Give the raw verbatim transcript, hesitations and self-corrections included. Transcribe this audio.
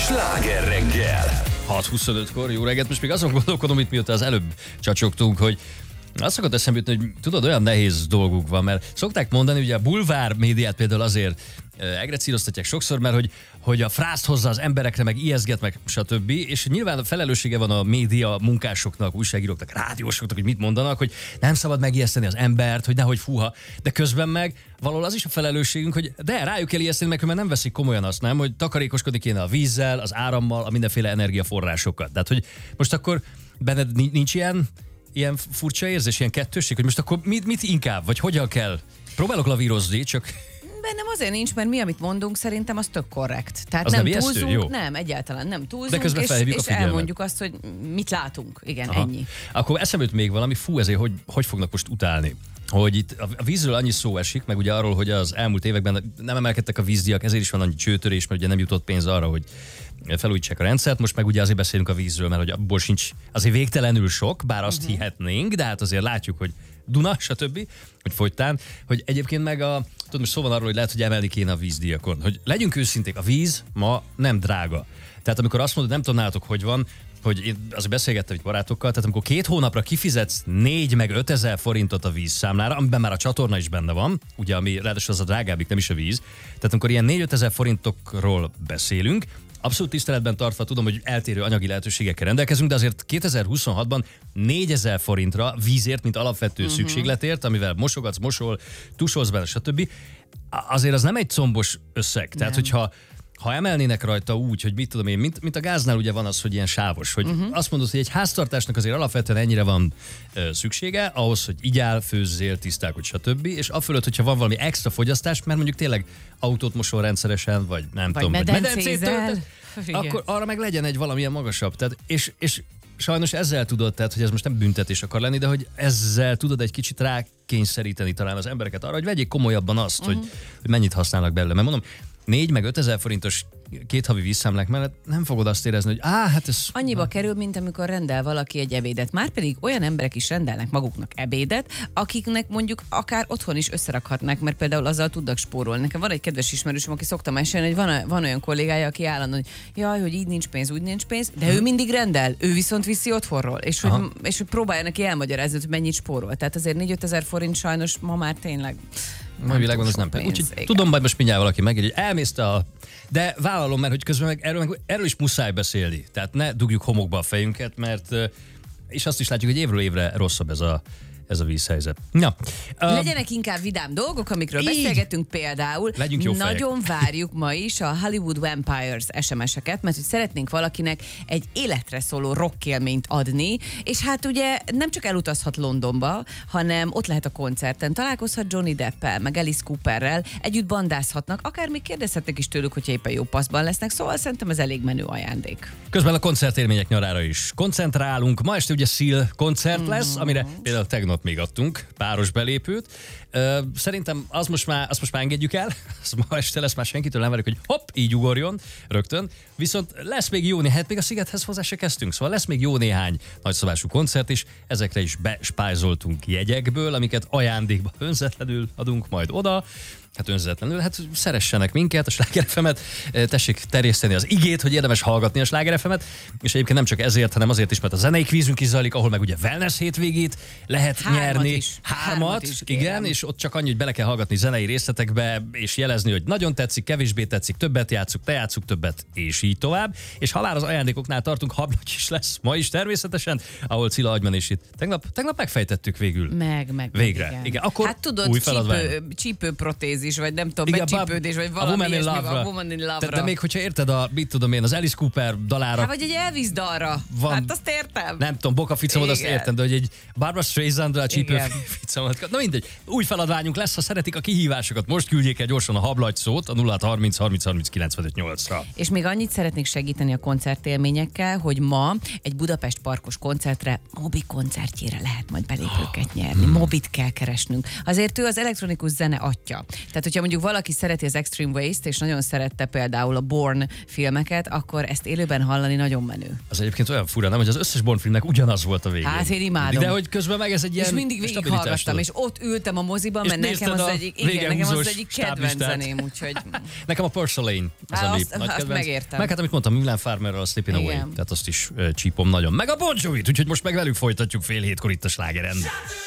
Sláger reggel! hat huszonötkor, jó reggelt, most még azon gondolkodom, itt mióta az előbb csacsogtunk, hogy azt szokott eszembe jutni, hogy tudod, olyan nehéz dolguk van, mert szokták mondani, ugye a bulvár médiát például azért egrecíroztatják sokszor, mert hogy, hogy a frászt hozza az emberekre, meg ijeszget, meg stb. És nyilván a felelőssége van a média munkásoknak, újságíróknak, rádiósoknak, hogy mit mondanak, hogy nem szabad megijeszteni az embert, hogy nehogy fúha, de közben meg valahol az is a felelősségünk, hogy de rájuk kell ijeszteni, meg mert nem veszik komolyan azt, nem, hogy takarékoskodni kéne a vízzel, az árammal, a mindenféle energiaforrásokat. Tehát, hogy most akkor benned nincs ilyen, ilyen furcsa érzés, ilyen kettősség, hogy most akkor mit, mit inkább, vagy hogyan kell? Próbálok lavírozni, csak... Bennem azért nincs, mert mi, amit mondunk, szerintem az tök korrekt. Tehát az nem, nem túlzunk, jó. nem, egyáltalán nem túlzunk, de közben és, felhívjuk és a figyelmet. elmondjuk azt, hogy mit látunk. Igen, Aha. ennyi. Akkor eszembe jut még valami, fú, ezért hogy, hogy fognak most utálni? Hogy itt a vízről annyi szó esik, meg ugye arról, hogy az elmúlt években nem emelkedtek a vízdíjak, ezért is van annyi csőtörés, mert ugye nem jutott pénz arra, hogy felújítsák a rendszert. Most meg ugye azért beszélünk a vízről, mert hogy abból sincs azért végtelenül sok, bár azt uh-huh. hihetnénk, de hát azért látjuk, hogy Duna, stb., hogy folytán, hogy egyébként meg a, tudod, most szó van arról, hogy lehet, hogy emelni kéne a vízdíjakon. Hogy legyünk őszinték, a víz ma nem drága. Tehát amikor azt mondod, nem tudom nálatok, hogy van, hogy én azért beszélgettem itt barátokkal, tehát amikor két hónapra kifizetsz négy meg ötezer forintot a vízszámlára, amiben már a csatorna is benne van, ugye, ami ráadásul az a drágábbik, nem is a víz. Tehát amikor ilyen négy-ötezer forintokról beszélünk, abszolút tiszteletben tartva tudom, hogy eltérő anyagi lehetőségekkel rendelkezünk, de azért kétezer-huszonhatban négyezer forintra vízért, mint alapvető uh-huh. szükségletért, amivel mosogatsz, mosol, tusolsz bele, stb. Azért az nem egy combos összeg. Nem. Tehát, hogyha ha emelnének rajta úgy, hogy mit tudom én, mint, mint a gáznál ugye van az, hogy ilyen sávos, hogy uh-huh. azt mondod, hogy egy háztartásnak azért alapvetően ennyire van ö, szüksége, ahhoz, hogy igyál, főzzél, tisztálkodj, stb. És afölött, hogyha van valami extra fogyasztás, mert mondjuk tényleg autót mosol rendszeresen, vagy nem vagy tudom, medencét töltesz, akkor arra meg legyen egy valamilyen magasabb. Tehát, és, és sajnos ezzel tudod, tehát, hogy ez most nem büntetés akar lenni, de hogy ezzel tudod egy kicsit rákényszeríteni talán az embereket arra, hogy vegyék komolyabban azt, uh-huh. hogy, hogy mennyit használnak belőle. Mert mondom, négy meg ötezer forintos két havi vízszámlák mellett nem fogod azt érezni, hogy á, hát ez... Annyiba kerül, mint amikor rendel valaki egy ebédet. Márpedig olyan emberek is rendelnek maguknak ebédet, akiknek mondjuk akár otthon is összerakhatnák, mert például azzal tudnak spórolni. Nekem van egy kedves ismerősöm, aki szokta mesélni, hogy van, van olyan kollégája, aki állandóan, hogy jaj, hogy így nincs pénz, úgy nincs pénz, de hmm. ő mindig rendel, ő viszont viszi otthonról, és hogy, és hogy próbálja neki elmagyarázni, hogy mennyit spórol. Tehát azért négy-ötezer forint sajnos ma már tényleg mai világban az nem pénz. Úgyhogy tudom, majd most mindjárt valaki meg, hogy elmészte a... De vállalom, mert hogy közben meg erről, meg erről is muszáj beszélni. Tehát ne dugjuk homokba a fejünket, mert és azt is látjuk, hogy évről évre rosszabb ez a, ez a vízhelyzet. Na, legyenek inkább vidám dolgok, amikről így beszélgetünk például. Legyünk jó fejek. Nagyon várjuk ma is a Hollywood Vampires es em es-eket, mert hogy szeretnénk valakinek egy életre szóló rockélményt adni, és hát ugye nem csak elutazhat Londonba, hanem ott lehet a koncerten, találkozhat Johnny Deppel, meg Alice Cooperrel, együtt bandázhatnak, akár még kérdezhetnek is tőlük, hogyha éppen jó paszban lesznek, szóval szerintem ez elég menő ajándék. Közben a koncertélmények nyarára is koncentrálunk. Ma este ugye Seal koncert lesz, mm-hmm. amire például tegnap még adtunk páros belépőt. Uh, szerintem az most már, azt most már engedjük el, az ma este lesz, már senkitől nem várjuk, hogy hopp, így ugorjon rögtön. Viszont lesz még jó néhány, hát még a Szigethez hozzá se kezdtünk, szóval lesz még jó néhány nagyszabású koncert is, ezekre is bespájzoltunk jegyekből, amiket ajándékba önzetlenül adunk majd oda. Hát önzetlenül, hát szeressenek minket, a Sláger ef emet, tessék terjeszteni az igét, hogy érdemes hallgatni a Sláger ef emet, és egyébként nem csak ezért, hanem azért is, mert a zenei kvízünk is zajlik, ahol meg ugye wellness hétvégét lehet Hármat nyerni. Is. Hármat, Hármat is, igen, és ott csak annyi, hogy bele kell hallgatni zenei részletekbe, és jelezni, hogy nagyon tetszik, kevésbé tetszik, többet játsszuk, te játsszuk többet, és így tovább. És ha már az ajándékoknál tartunk, hablagy is lesz ma is természetesen, ahol Cilla Agyman is itt. Tegnap, tegnap megfejtettük végül. Meg, meg. Végre. Igen. igen. Akkor hát tudod, új csípő, csípőprotézis, vagy nem tudom, igen, megcsípődés, vagy a valami Woman in ilyesmi, Love-ra. a Woman in Love-ra. De, de még hogyha érted a, mit tudom én, az Alice Cooper dalára. Hát vagy egy Elvis dalra. Van, hát azt értem. Nem tudom, Boca Ficomat azt értem, de hogy egy Barbara Streisandra a csípő Ficomat. Na mindegy, új feladványunk lesz, ha szeretik a kihívásokat. Most küldjék el gyorsan a hablagy szót a nulla harminc harminc harminc kilencvenöt nyolcra. És még annyit szeretnék segíteni a koncertélményekkel, hogy ma egy Budapest Parkos koncertre, Mobi koncertjére lehet majd belépőket nyerni. Hmm. Mobit kell keresnünk. Azért ő az elektronikus zene atya. Tehát, hogyha mondjuk valaki szereti az Extreme Waste, és nagyon szerette például a Bourne filmeket, akkor ezt élőben hallani nagyon menő. Az egyébként olyan fura, nem, hogy az összes Bourne filmnek ugyanaz volt a végén. Hát én imádom. De hogy közben meg ez egy ilyen és mindig végighallgattam, és ott ültem a moziban, És mert nekem az nézted a egyik, igen, nekem az végelhúzós egyik kedvenc stáblistát? zeném, úgyhogy... Nekem a Porcelain az, Á, ami azt- nagy azt kedvenc. megértem. Meg hát amit mondtam, Milan Farmerrel a Slipping Away, Igen. tehát azt is uh, csípom nagyon. Meg a Bon Jovi-t, úgyhogy most meg velük folytatjuk fél hétkor itt a Slágerend.